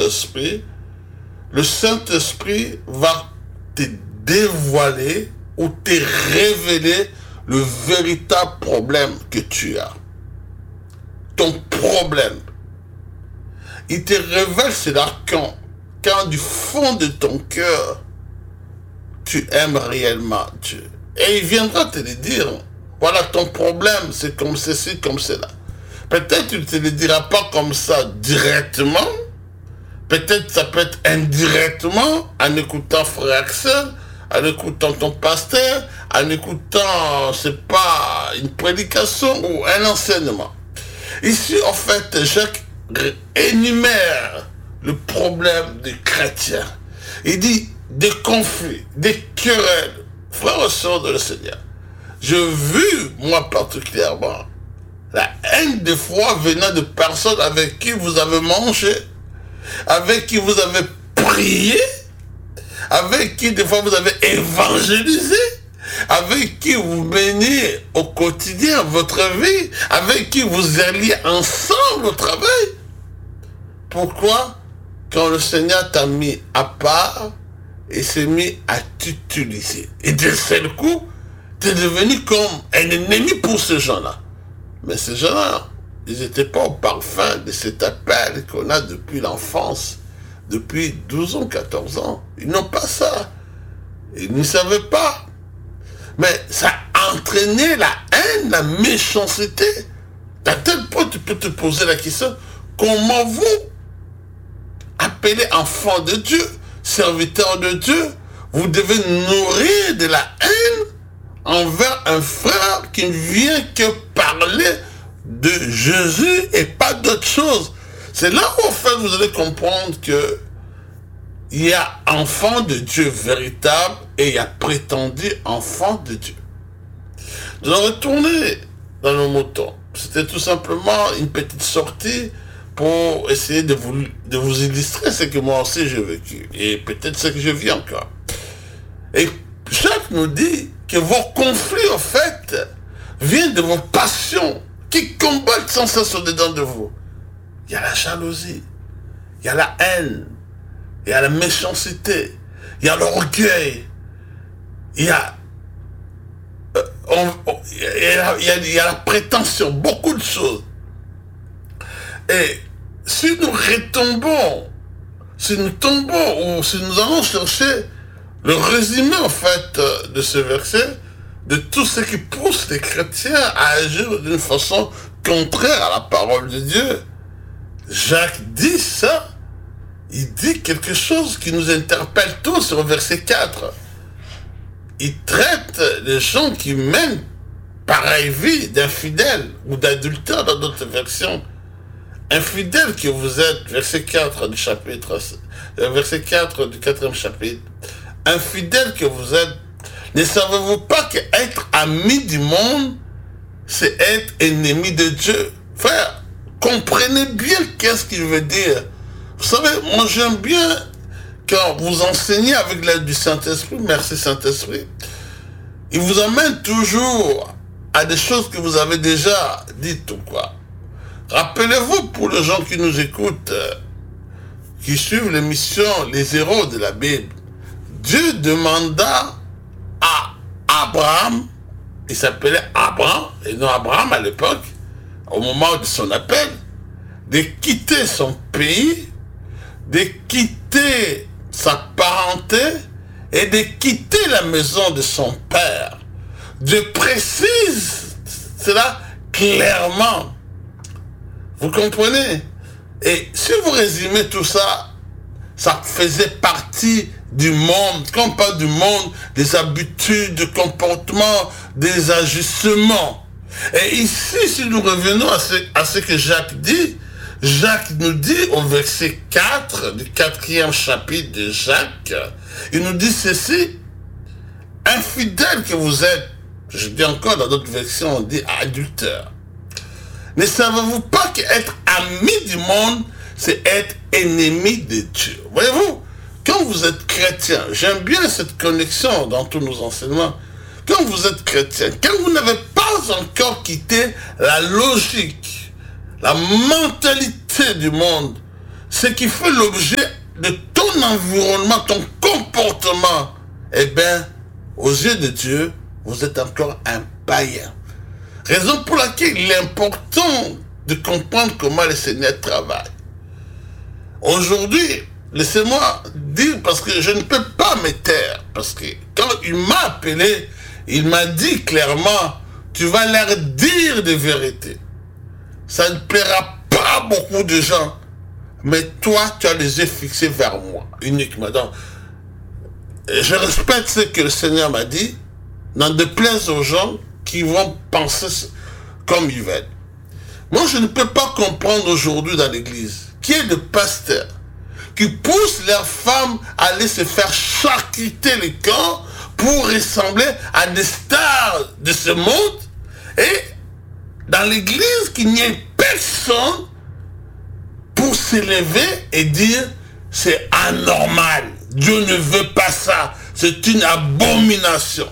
Saint-Esprit, le Saint-Esprit va te dévoiler ou te révéler le véritable problème que tu as. Ton problème. Il te révèle cela quand du fond de ton cœur, tu aimes réellement Dieu. Et il viendra te le dire. Voilà, ton problème, c'est comme ceci, comme cela. Peut-être il ne te le dira pas comme ça directement. Peut-être ça peut être indirectement, en écoutant frère Axel, en écoutant ton pasteur, en écoutant, c'est pas une prédication ou un enseignement. Ici, en fait, Jacques énumère le problème des chrétiens. Il dit des conflits, des querelles. Frères et sœurs de le Seigneur, j'ai vu, moi particulièrement, la haine des fois venant de personnes avec qui vous avez mangé, avec qui vous avez prié, avec qui des fois vous avez évangélisé, avec qui vous meniez au quotidien votre vie, avec qui vous alliez ensemble au travail. Pourquoi? Quand le Seigneur t'a mis à part, il s'est mis à t'utiliser. Et d'un seul coup, tu es devenu comme un ennemi pour ces gens-là. Mais ces gens-là, ils n'étaient pas au parfum de cet appel qu'on a depuis l'enfance, depuis 12 ans, 14 ans. Ils n'ont pas ça. Ils ne savaient pas. Mais ça a entraîné la haine, la méchanceté. À tel point, tu peux te poser la question, comment vous, appelez enfant de Dieu, serviteur de Dieu, vous devez nourrir de la haine envers un frère qui ne vient que parler de Jésus et pas d'autre chose. C'est là où en fait vous allez comprendre que il y a enfant de Dieu véritable et il y a prétendu enfant de Dieu. Nous allons retourner dans nos moutons. C'était tout simplement une petite sortie pour essayer de vous illustrer ce que moi aussi j'ai vécu. Et peut-être ce que je vis encore. Et Jacques nous dit que vos conflits, en fait, viennent de vos passions qui combattent sans cesse au-dedans de vous. Il y a la jalousie, il y a la haine, il y a la méchanceté, il y a l'orgueil, il y a la prétention, beaucoup de choses. Et si nous retombons, si nous tombons, ou si nous allons chercher le résumé, en fait, de ce verset, de tout ce qui pousse les chrétiens à agir d'une façon contraire à la parole de Dieu, Jacques dit ça. Il dit quelque chose qui nous interpelle tous au verset 4. Il traite les gens qui mènent pareille vie d'infidèles ou d'adultères dans d'autres versions. Infidèles que vous êtes, verset 4 du chapitre, verset 4 du 4e chapitre. Infidèles que vous êtes, ne savez-vous pas qu'être ami du monde, c'est être ennemi de Dieu? Frère, comprenez bien qu'est-ce qu'il veut dire. Vous savez, moi j'aime bien quand vous enseignez avec l'aide du Saint-Esprit, merci Saint-Esprit, il vous amène toujours à des choses que vous avez déjà dites ou quoi. Rappelez-vous pour les gens qui nous écoutent, qui suivent l'émission Les Héros de la Bible, Dieu demanda à Abraham, il s'appelait Abraham, et non Abraham à l'époque, au moment de son appel, de quitter son pays, de quitter sa parenté et de quitter la maison de son père. Dieu précise cela clairement. Vous comprenez? Et si vous résumez tout ça, ça faisait partie du monde. Quand on parle du monde, des habitudes, du comportement, des ajustements. Et ici, si nous revenons à ce que Jacques dit, Jacques nous dit au verset 4 du 4e chapitre de Jacques, il nous dit ceci, infidèles que vous êtes, je dis encore dans d'autres versions, on dit adulteurs. Ne savez-vous pas qu'être ami du monde, c'est être ennemi de Dieu? Voyez-vous, quand vous êtes chrétien, j'aime bien cette connexion dans tous nos enseignements, quand vous êtes chrétien, quand vous n'avez pas encore quitté la logique, la mentalité du monde, ce qui fait l'objet de ton environnement, ton comportement, eh bien, aux yeux de Dieu, vous êtes encore un païen. Raison pour laquelle il est important de comprendre comment le Seigneur travaille. Aujourd'hui, laissez-moi dire, parce que je ne peux pas me taire, parce que quand il m'a appelé, il m'a dit clairement, tu vas leur dire des vérités. Ça ne plaira pas à beaucoup de gens, mais toi, tu as les yeux fixés vers moi, uniquement. Donc, je respecte ce que le Seigneur m'a dit, n'en déplaise aux gens qui vont penser comme ils veulent. Moi, je ne peux pas comprendre aujourd'hui dans l'église qui est le pasteur qui pousse leurs femmes à aller se faire charcuter le corps pour ressembler à des stars de ce monde, et dans l'église qu'il n'y ait personne pour s'élever et dire c'est anormal, Dieu ne veut pas ça, c'est une abomination.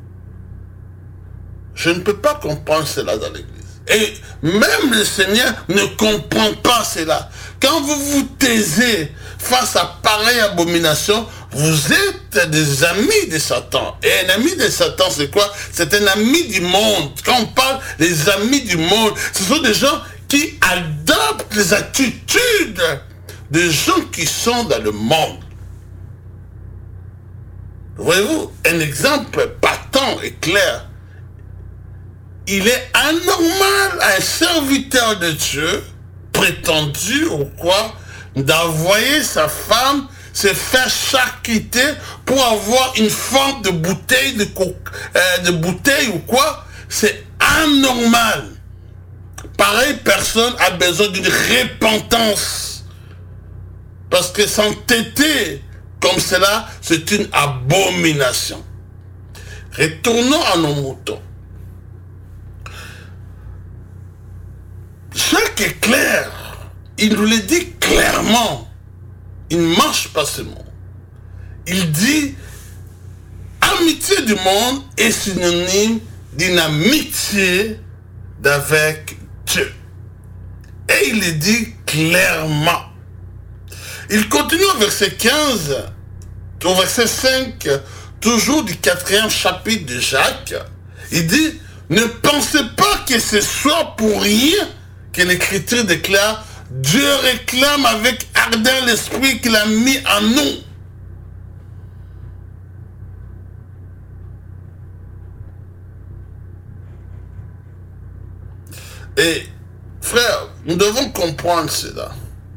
Je ne peux pas comprendre cela dans l'église. Et même le Seigneur ne comprend pas cela. Quand vous vous taisez face à pareille abomination, vous êtes des amis de Satan. Et un ami de Satan, c'est quoi? C'est un ami du monde. Quand on parle des amis du monde, ce sont des gens qui adoptent les attitudes des gens qui sont dans le monde. Voyez-vous, un exemple patent et clair. Il est anormal à un serviteur de Dieu, prétendu ou quoi, d'envoyer sa femme se faire charcuter pour avoir une forme de bouteille, de bouteille ou quoi. C'est anormal. Pareille personne a besoin d'une repentance. Parce que s'entêter comme cela, c'est une abomination. Retournons à nos moutons. Jacques est clair, il nous le dit clairement, il ne marche pas ce mot. Il dit, amitié du monde est synonyme d'une amitié d'avec Dieu. Et il le dit clairement. Il continue au verset 15, au verset 5, toujours du 4e chapitre de Jacques. Il dit, ne pensez pas que ce soit pour rien que l'Écriture déclare, Dieu réclame avec ardeur l'esprit qu'il a mis en nous. Et frère, nous devons comprendre cela.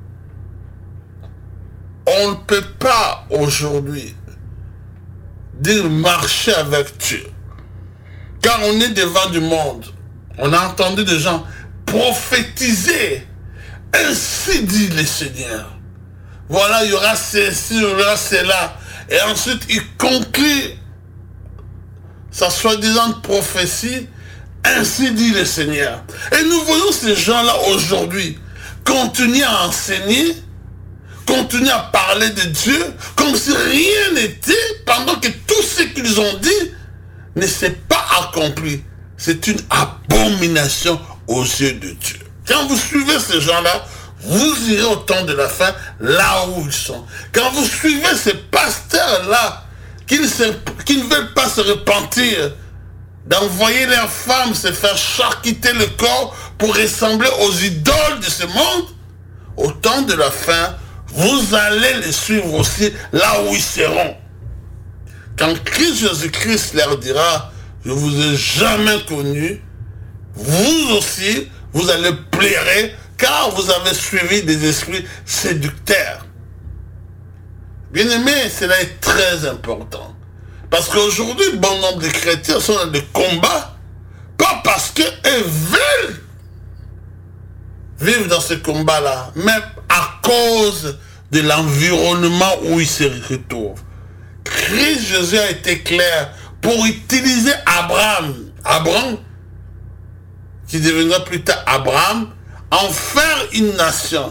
On ne peut pas aujourd'hui dire marcher avec Dieu. Quand on est devant du monde, on a entendu des gens prophétiser. Ainsi dit le Seigneur. Voilà, il y aura ceci, il y aura cela. Et ensuite, il conclut sa soi-disant prophétie. Ainsi dit le Seigneur. Et nous voyons ces gens-là aujourd'hui continuer à enseigner, continuer à parler de Dieu, comme si rien n'était, pendant que tout ce qu'ils ont dit ne s'est pas accompli. C'est une abomination aux yeux de Dieu. Quand vous suivez ces gens-là, vous irez au temps de la fin, là où ils sont. Quand vous suivez ces pasteurs-là, qui ne veulent pas se repentir, d'envoyer leurs femmes se faire charcuter le corps pour ressembler aux idoles de ce monde, au temps de la fin, vous allez les suivre aussi là où ils seront. Quand Christ Jésus-Christ leur dira, je vous ai jamais connu, vous aussi, vous allez pleurer car vous avez suivi des esprits séducteurs. Bien aimé, cela est très important. Parce qu'aujourd'hui, bon nombre de chrétiens sont dans des combats, pas parce qu'eux veulent vivre dans ce combat-là, mais à cause de l'environnement où ils se retrouvent. Christ Jésus a été clair pour utiliser Abraham, qui deviendra plus tard Abraham, en faire une nation.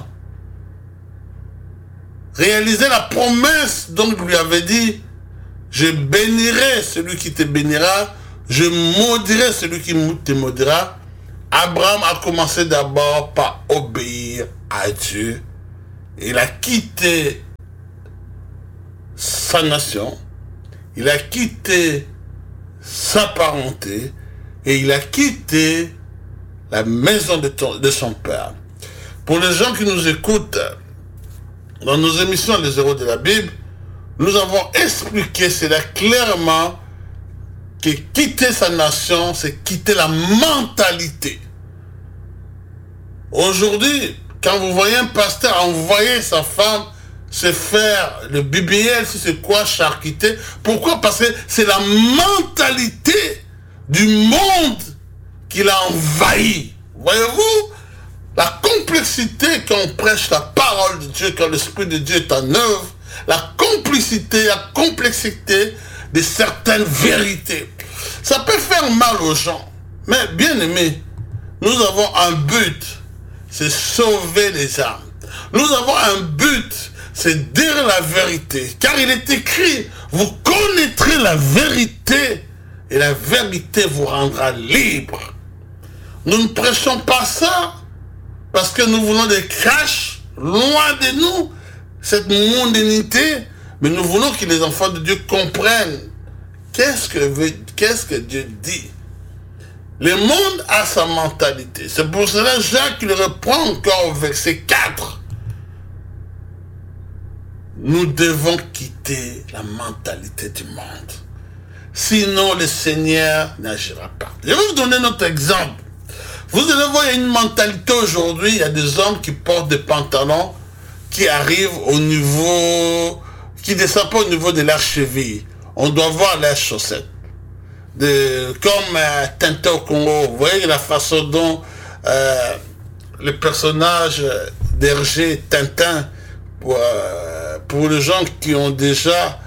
Réaliser la promesse dont il lui avait dit, je bénirai celui qui te bénira, je maudirai celui qui te maudira. Abraham a commencé d'abord par obéir à Dieu il a quitté sa nation, il a quitté sa parenté et il a quitté la maison de son père. Pour les gens qui nous écoutent, dans nos émissions Les Héros de la Bible, nous avons expliqué cela clairement, que quitter sa nation, c'est quitter la mentalité. Aujourd'hui, quand vous voyez un pasteur envoyer sa femme se faire le BBL, c'est quoi, charcuter. Pourquoi? Parce que c'est la mentalité du monde qui l'a envahi. Voyez-vous, la complexité quand on prêche la parole de Dieu, quand l'Esprit de Dieu est en œuvre, la complexité de certaines vérités. Ça peut faire mal aux gens, mais bien aimé, nous avons un but, c'est sauver les âmes. Nous avons un but, c'est dire la vérité. Car il est écrit, vous connaîtrez la vérité et la vérité vous rendra libre. Nous ne prêchons pas ça parce que nous voulons des crashs loin de nous, cette mondanité, mais nous voulons que les enfants de Dieu comprennent qu'est-ce que Dieu dit. Le monde a sa mentalité. C'est pour cela Jacques il reprend encore au verset 4. Nous devons quitter la mentalité du monde. Sinon, le Seigneur n'agira pas. Je vais vous donner notre exemple. Vous allez voir, il y a une mentalité aujourd'hui. Il y a des hommes qui portent des pantalons qui arrivent au niveau, qui ne descendent pas au niveau de la cheville. On doit voir les chaussettes. Comme Tintin au Congo. Vous voyez la façon dont le personnage d'Hergé Tintin, pour les gens qui ont déjà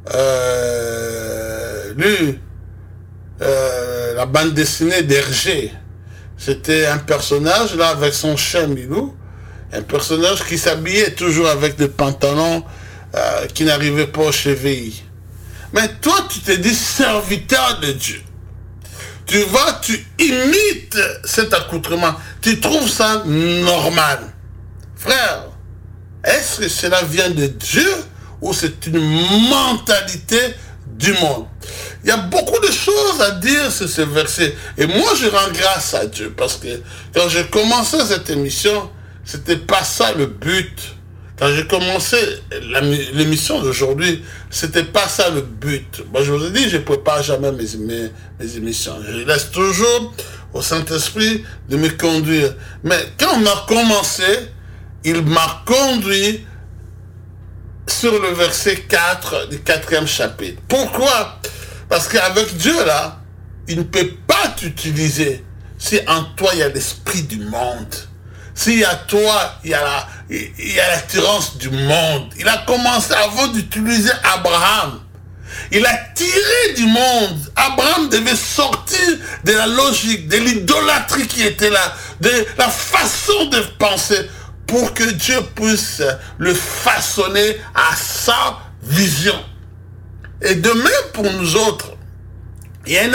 lu la bande dessinée d'Hergé, c'était un personnage là avec son chien Milou, un personnage qui s'habillait toujours avec des pantalons qui n'arrivaient pas aux chevilles. Mais toi, tu te dis serviteur de Dieu. Tu vas, tu imites cet accoutrement. Tu trouves ça normal. Frère, est-ce que cela vient de Dieu ou c'est une mentalité du monde? Il y a beaucoup de choses à dire sur ce verset. Et moi, je rends grâce à Dieu parce que quand j'ai commencé cette émission, c'était pas ça le but. Quand j'ai commencé l'émission d'aujourd'hui, c'était pas ça le but. Moi, je vous ai dit, je ne prépare jamais mes émissions. Je laisse toujours au Saint-Esprit de me conduire. Mais quand on a commencé, il m'a conduit sur le verset 4 du 4e chapitre. Pourquoi? Parce qu'avec Dieu, là, il ne peut pas t'utiliser si en toi, il y a l'esprit du monde. Si à toi, il y a l'attirance du monde. Il a commencé avant d'utiliser Abraham. Il a tiré du monde. Abraham devait sortir de la logique, de l'idolâtrie qui était là, de la façon de penser, pour que Dieu puisse le façonner à sa vision. Et de même pour nous autres, il y a un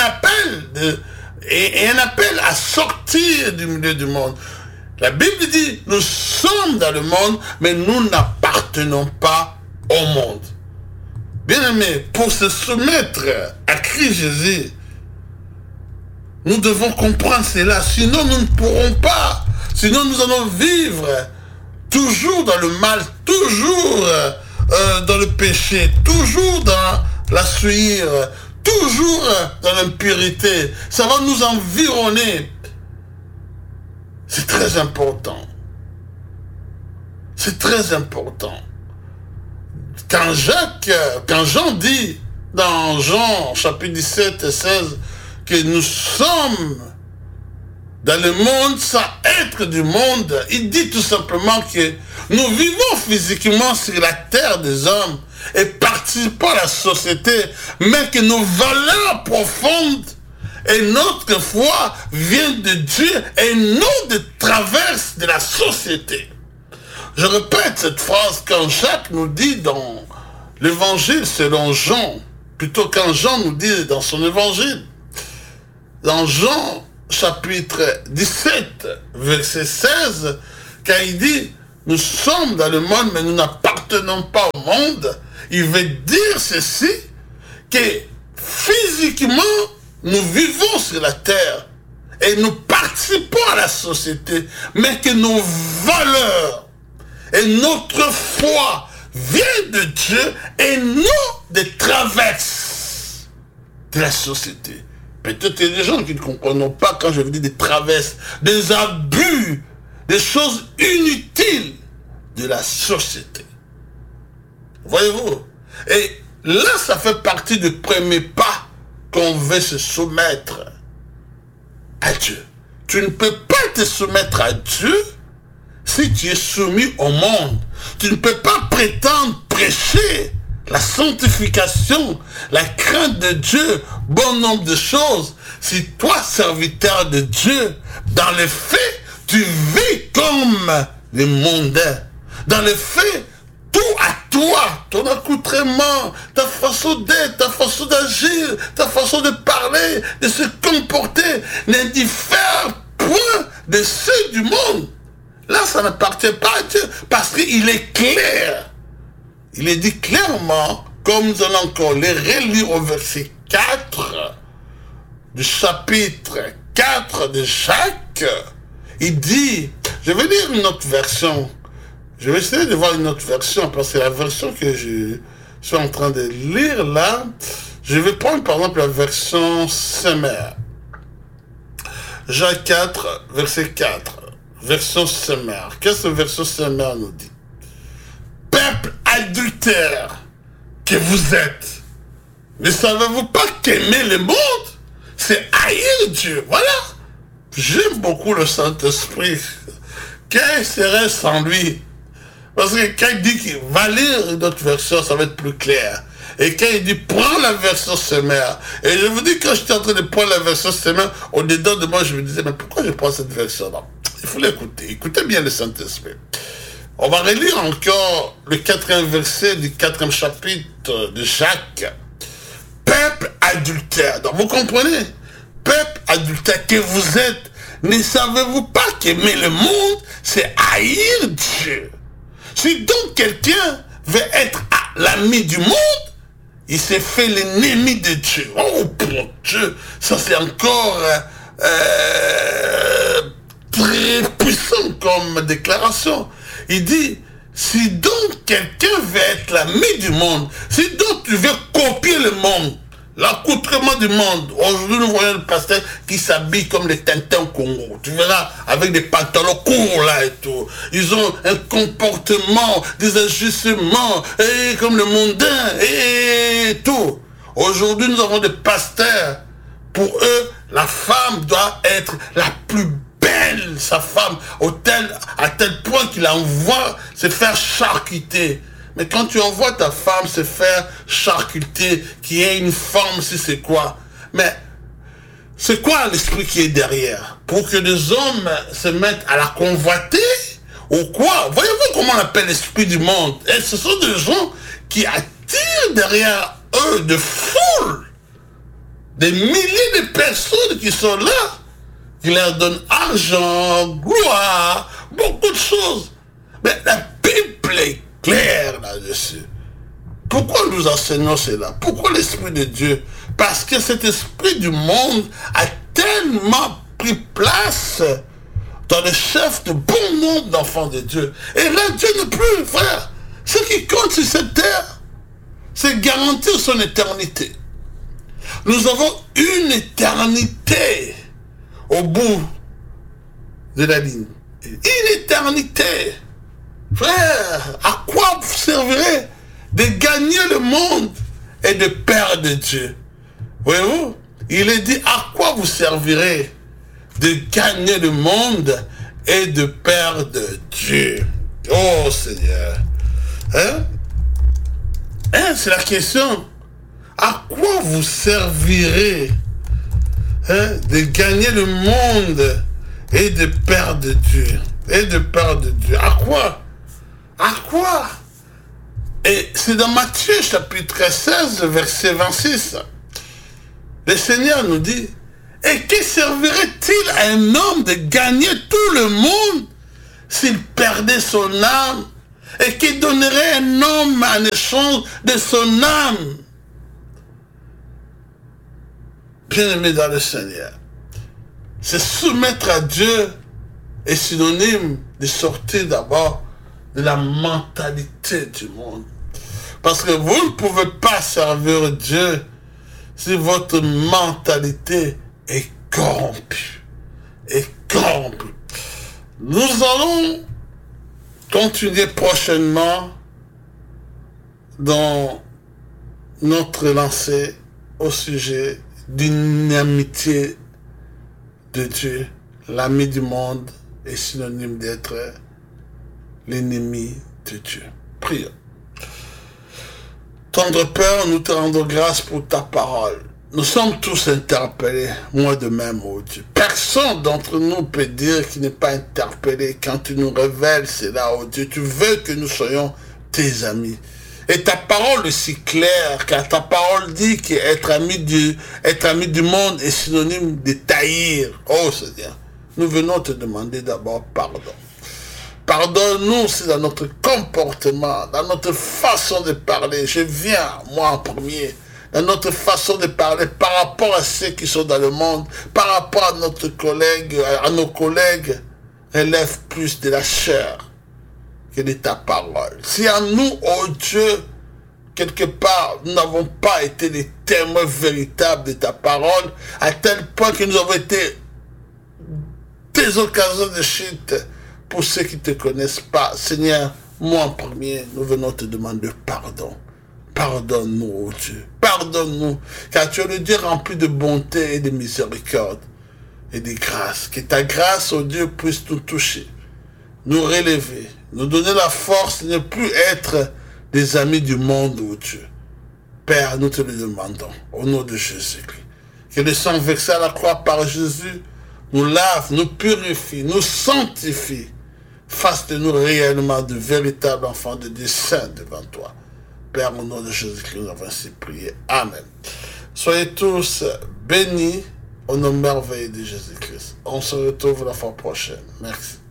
appel à sortir du milieu du monde. La Bible dit, nous sommes dans le monde, mais nous n'appartenons pas au monde. Bien aimé, pour se soumettre à Christ Jésus, nous devons comprendre cela, sinon nous ne pourrons pas. Sinon nous allons vivre toujours dans le mal, toujours dans le péché, toujours dans la souillure, toujours dans l'impurité. Ça va nous environner. C'est très important. C'est très important. Quand Jean dit dans Jean chapitre 17 et 16 que nous sommes dans le monde sans être du monde, il dit tout simplement que nous vivons physiquement sur la terre des hommes et participons à la société, mais que nos valeurs profondes et notre foi vient de Dieu et non de travers de la société. Je répète cette phrase quand Jacques nous dit dans l'évangile selon Jean, plutôt quand Jean nous dit dans son évangile, dans Jean chapitre 17, verset 16, quand il dit, nous sommes dans le monde, mais nous n'appartenons pas au monde, il veut dire ceci, que physiquement, nous vivons sur la terre et nous participons à la société, mais que nos valeurs et notre foi viennent de Dieu et non des traverses de la société. Peut-être qu'il y a des gens qui ne comprennent pas quand je vous dis des traverses, des abus, des choses inutiles de la société. Voyez-vous? Et là, ça fait partie du premier pas qu'on veut se soumettre à Dieu. Tu ne peux pas te soumettre à Dieu si tu es soumis au monde. Tu ne peux pas prétendre prêcher la sanctification, la crainte de Dieu, bon nombre de choses. Si toi, serviteur de Dieu, dans les faits, tu vis comme les mondains. Dans les faits, tout à toi, ton accoutrement, ta façon d'être, ta façon d'agir, ta façon de parler, de se comporter, n'indiffère point de ceux du monde. Là, ça n'appartient pas à Dieu, parce qu'il est clair. Il est dit clairement, comme nous allons encore les relire au verset 4 du chapitre 4 de Jacques. Il dit, je vais lire une autre version. Je vais essayer de voir une autre version, parce que la version que je suis en train de lire là, je vais prendre par exemple la version Semeur. Jacques 4, verset 4. Version Semeur. Qu'est-ce que version Semeur nous dit? Peuple adultère que vous êtes, ne savez-vous pas qu'aimer le monde, c'est haïr Dieu? Voilà. J'aime beaucoup le Saint-Esprit. Quel serait sans lui? Parce que quand il dit qu'il va lire une autre version, ça va être plus clair. Et quand il dit, prends la version Semeur. Et je vous dis, quand j'étais en train de prendre la version Semeur, au-dedans de moi, je me disais, mais pourquoi je prends cette version-là? Il faut l'écouter. Écoutez bien le Saint-Esprit. On va relire encore le 4e verset du 4e chapitre de Jacques. Peuple adultère. Donc vous comprenez? Peuple adultère que vous êtes, ne savez-vous pas qu'aimer le monde, c'est haïr Dieu? Si donc quelqu'un veut être l'ami du monde, il s'est fait l'ennemi de Dieu. Oh mon Dieu, ça c'est encore très puissant comme déclaration. Il dit, si donc quelqu'un veut être l'ami du monde, si donc tu veux copier le monde, l'accoutrement du monde, aujourd'hui nous voyons le pasteur qui s'habille comme les Tintins au Congo, tu verras, avec des pantalons courts là et tout, ils ont un comportement, des agissements, et comme le mondain, et tout. Aujourd'hui nous avons des pasteurs, pour eux, la femme doit être la plus belle, sa femme, à tel point qu'il envoie se faire charcuter. Mais quand tu envoies ta femme se faire charcuter, qui ait une forme, si c'est quoi? Mais c'est quoi l'esprit qui est derrière? Pour que les hommes se mettent à la convoiter? Ou quoi? Voyez-vous comment on appelle l'esprit du monde? Et ce sont des gens qui attirent derrière eux de foules, des milliers de personnes qui sont là, qui leur donnent argent, gloire, beaucoup de choses. Mais la Bible est claire là-dessus. Pourquoi nous enseignons cela? Pourquoi l'Esprit de Dieu? Parce que cet esprit du monde a tellement pris place dans le chef de bon nombre d'enfants de Dieu. Et là, Dieu n'est plus, frère. Ce qui compte sur cette terre, c'est garantir son éternité. Nous avons une éternité au bout de la ligne. Une éternité. Frère, à quoi vous servirez de gagner le monde et de perdre Dieu? Voyez-vous? Il est dit, à quoi vous servirez de gagner le monde et de perdre Dieu? Oh Seigneur. C'est la question. À quoi vous servirez de gagner le monde et de perdre Dieu? Et de perdre Dieu. À quoi? À quoi? Et c'est dans Matthieu chapitre 16, verset 26. Le Seigneur nous dit, et que servirait-il à un homme de gagner tout le monde s'il perdait son âme et qu'il donnerait un homme en échange de son âme. Bien-aimé dans le Seigneur, se soumettre à Dieu est synonyme de sortir d'abord de la mentalité du monde. Parce que vous ne pouvez pas servir Dieu si votre mentalité est corrompue. Nous allons continuer prochainement dans notre lancée au sujet d'une amitié de Dieu. L'ami du monde est synonyme d'être l'ennemi de Dieu. Prions. Tendre Père, nous te rendons grâce pour ta parole. Nous sommes tous interpellés, moi de même, oh Dieu. Personne d'entre nous peut dire qu'il n'est pas interpellé quand tu nous révèles cela, oh Dieu. Tu veux que nous soyons tes amis. Et ta parole est si claire, car ta parole dit qu'être ami du monde est synonyme de taillir. Oh Seigneur, nous venons te demander d'abord pardon. Pardonne-nous si dans notre comportement, dans notre façon de parler, je viens, moi en premier, dans notre façon de parler par rapport à ceux qui sont dans le monde, par rapport à nos collègues, relève plus de la chair que de ta parole. Si en nous, oh Dieu, quelque part, nous n'avons pas été les témoins véritables de ta parole, à tel point que nous avons été des occasions de chute pour ceux qui ne te connaissent pas. Seigneur, moi en premier, nous venons te demander pardon. Pardonne-nous, oh Dieu. Pardonne-nous, car tu es le Dieu rempli de bonté et de miséricorde et de grâce. Que ta grâce, oh Dieu, puisse nous toucher, nous relever, nous donner la force de ne plus être des amis du monde, oh Dieu. Père, nous te le demandons, au nom de Jésus-Christ. Que le sang versé à la croix par Jésus nous lave, nous purifie, nous sanctifie. Fasse de nous réellement de véritables enfants de Dieu saints devant toi. Père, au nom de Jésus-Christ, nous avons ainsi prié. Amen. Soyez tous bénis au nom merveilleux de Jésus-Christ. On se retrouve la fois prochaine. Merci.